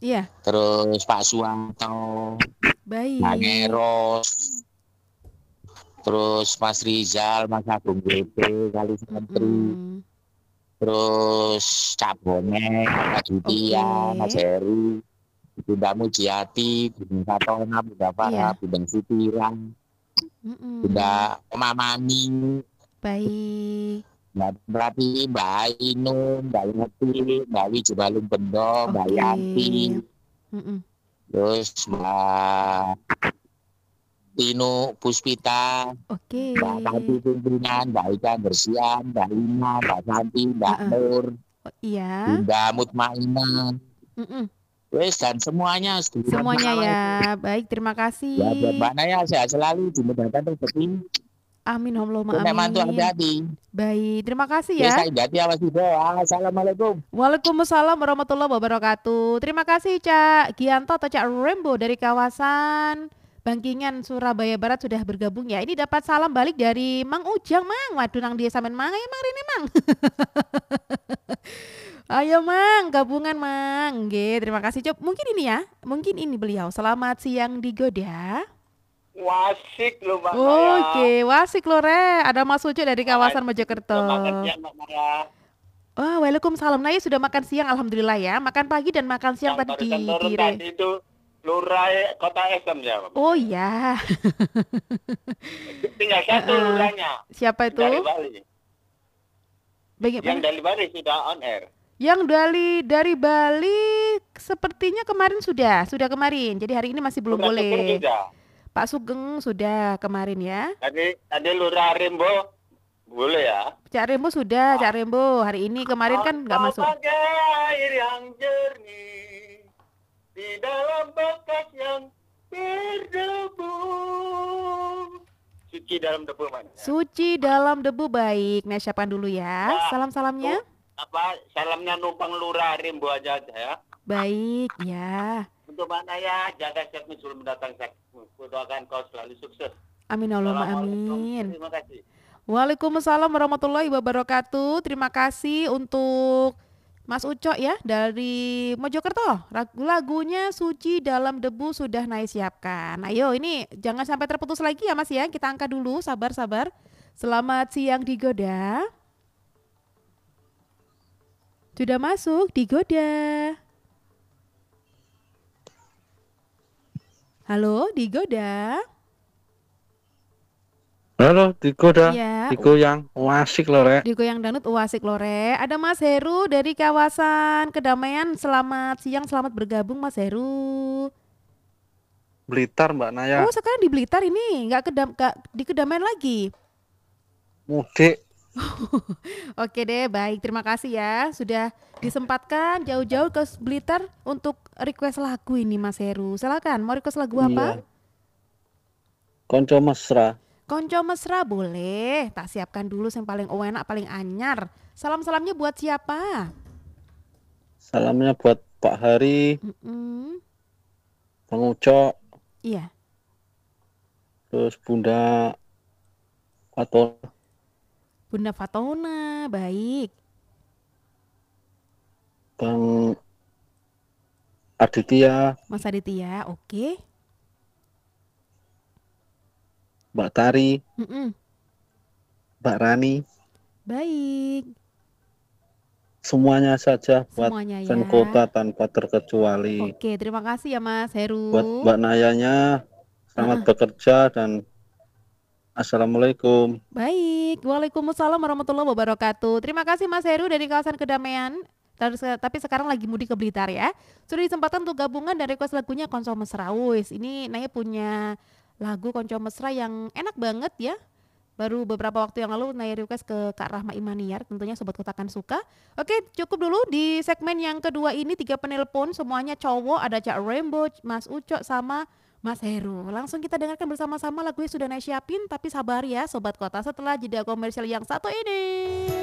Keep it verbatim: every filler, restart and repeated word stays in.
Iya. Terus Pak Suwanto, Mbak Baik. Eros, terus Mas Rizal, Mas Agung Gede, Kali Santri, Mm-mm. terus Cak Bonek, Mas Oke. Aditya, Mas Heru, Bunda Mujiati, Bunda Fatona, Bunda Farah, Iya. Bunda Sutiran, Mm-mm. Bunda Mamani, Baik. Mbak Prati, Mbak Ainun, Mbak Yati, Mbak Wijubalung Bendo, Mbak Oke. Yanti, Mm-mm. terus Mbak Tino Puspita, Oke. Mbak Tati Pimpinan, Mbak Ika Bersian, Mbak Lina, Mbak Santi, Mbak Heeh. Nur, Oh, iya. Bunda Mutmainah, Mm-mm. wes dan semuanya seduluran Semuanya Manawa ya. itu. Baik, terima Ya buat kasih. Mbak Naya sehat selalu, dimudahkan rezeki, Amin, Allahumma kena mantu amin. hati-hati. Baik, terima kasih Wes ya. saya hati awas doa. Assalamualaikum. Waalaikumsalam warahmatullahi wabarakatuh. Terima kasih Cak Gianto atau Cak Rembo dari kawasan Bangkingan, Surabaya Barat sudah bergabung ya. Ini dapat salam balik dari Mang Ujang, Mang. Waduh, nang dia sampean Mang, ayo Mang ini Mang. Ayo Mang, gabungan Mang. Nggih, terima kasih. Coba mungkin ini ya. Mungkin ini beliau. Selamat siang di Goda. Wasik loh Mbak Maya. Oke, wasik loh Re. Ada Mas Ucu dari kawasan Wasik. Mojokerto. Udah makan siang Mbak Maya. Oh, waalaikumsalam. Naya sudah makan siang, alhamdulillah ya. Makan pagi dan makan siang Yang tadi di barusan turun Gire. tadi itu Lurai Kota Esem ya Mbak Maya. Oh iya. Tinggal satu Heeh. lurahnya. Siapa itu? Dari Bali. Bagaimana? Yang dari Bali sudah on air. Yang dari dari Bali sepertinya kemarin sudah, sudah kemarin. Jadi hari ini masih belum Sudah syukur boleh. sudah. Pak Sugeng sudah kemarin ya. Tadi tadi Lurah Rimbo boleh ya. Cak Rembo sudah, Cak Rembo. Hari ini kemarin kan nggak Kau masuk. bagai air yang jernih di dalam bekas yang berdebu. Suci dalam debu Mbak. Suci dalam debu baik. Nah, siapkan dulu ya. Nah, Salam-salamnya. tuh, apa salamnya numpang Lurah Rimbo aja ya. Baik, ya. Untuk Mbak Naya, jaga kesehatan sebelum mendatang sakit. Doakan kau selalu sukses. Amin Allahumma Assalamualaikum. amin. Terima kasih. Waalaikumsalam warahmatullahi wabarakatuh. Terima kasih untuk Mas Uco ya dari Mojokerto. Lagu-lagunya Suci Dalam Debu sudah Naya siapkan. Ayo ini jangan sampai terputus lagi ya Mas ya. Kita angkat dulu, sabar-sabar. Selamat siang di Goda. Sudah masuk di Goda. Halo, di Goda. Halo, Diko dah. Iya, Diko yang wasik loh, Rek. Diko yang danut uasik lore. Ada Mas Heru dari kawasan Kedamaian. Selamat siang, selamat bergabung Mas Heru. Blitar, Mbak Naya. Oh sekarang di Blitar ini, nggak kedam, nggak di Kedamaian lagi. Mudik. Oke deh, baik. Terima kasih ya sudah disempatkan jauh-jauh ke Blitar untuk request lagu ini Mas Heru. Silakan, mau request lagu apa? Iya. Konco mesra. Konco mesra boleh. Tak siapkan dulu yang paling enak, paling anyar. Salam-salamnya buat siapa? Salamnya buat Pak Hari, Mm-mm. Bang Ucok, Iya. terus Bunda Faton, Bunda Fatona, baik. Bang Aditya, Mas Aditya, oke. Mbak Tari, Mm-mm. Mbak Rani, Baik. semuanya saja buat Semuanya ya. Senkota tanpa terkecuali. Oke, terima kasih ya Mas Heru. Buat Mbak Nayanya, selamat Uh-uh. bekerja dan Assalamualaikum. Baik, waalaikumsalam warahmatullahi wabarakatuh. Terima kasih Mas Heru dari kawasan Kedamaian. Terus, tapi sekarang lagi mudik ke Blitar ya. Sudah disempatkan untuk gabungan dan request lagunya Konco Mesra. Wis, ini Naya punya lagu Konco Mesra yang enak banget ya. Baru beberapa waktu yang lalu Naya request ke Kak Rahma Imaniar, tentunya Sobat Kotakan suka. Oke, cukup dulu di segmen yang kedua ini, tiga penelpon semuanya cowok, ada Cak Rembo, Mas Ucok sama Mas Heru. Langsung kita dengarkan bersama-sama lagunya sudah Naya siapin, tapi sabar ya Sobat Kota setelah jeda komersial yang satu ini.